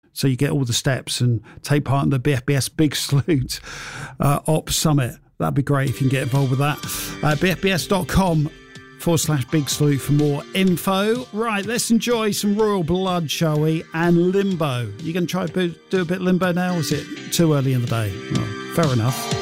so you get all the steps and take part in the BFBS Big Salute Ops Summit. That'd be great if you can get involved with that. BFBS.com/Big Salute for more info. Right, let's enjoy some Royal Blood, shall we? And Limbo. You going to try to do a bit of Limbo now, or is it too early in the day? Oh, fair enough.